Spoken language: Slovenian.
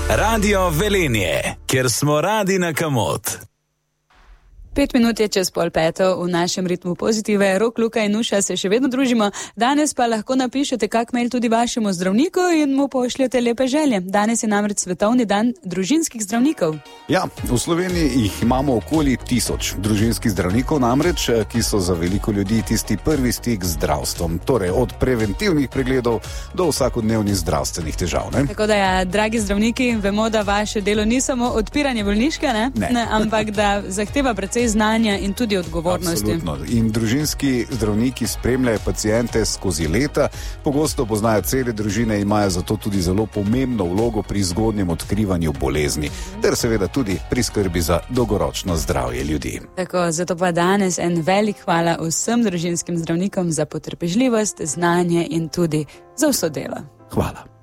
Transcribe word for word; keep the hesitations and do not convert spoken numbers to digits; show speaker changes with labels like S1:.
S1: Radio Velenje, kjer smo radi na kamot.
S2: Pet minut je čez pol peto v našem ritmu pozitive. Rok, Luka in Nuša se še vedno družimo. Danes pa lahko napišete kak mail tudi vašemu zdravniku in mu pošljete lepe želje. Danes je namreč svetovni dan družinskih zdravnikov.
S3: Ja, v Sloveniji jih imamo okoli tisoč družinskih zdravnikov, namreč, ki so za veliko ljudi tisti prvi stik z zdravstvom. Torej, od preventivnih pregledov do vsakodnevnih zdravstvenih težav. Ne?
S2: Tako da, ja, dragi zdravniki, vemo, da vaše delo ni samo odpiranje bolniške, ne?
S3: Ne.
S2: Ne, ampak da zahteva precej znanja in tudi odgovornosti.
S3: Absolutno. In družinski zdravniki spremljajo paciente skozi leta, pogosto poznajo cele družine in imajo zato tudi zelo pomembno vlogo pri zgodnjem odkrivanju bolezni, ter seveda tudi pri skrbi za dolgoročno zdravje ljudi.
S2: Tako, zato pa danes en velik hvala vsem družinskim zdravnikom za potrpežljivost, znanje in tudi za vso delo.
S3: Hvala.